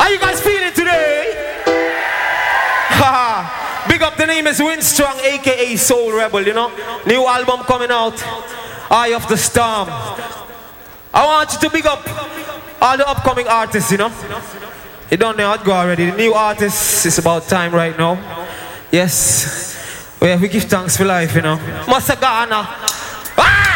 How you guys feeling today? Haha. Big up, the name is Winstrong, aka Soul Rebel, you know. New album coming out, Eye of the Storm. I want you to big up all the upcoming artists, you know. You don't know how to go already. The new artists, it's about time right now. Yes. We give thanks for life, you know. Masagana. Ah!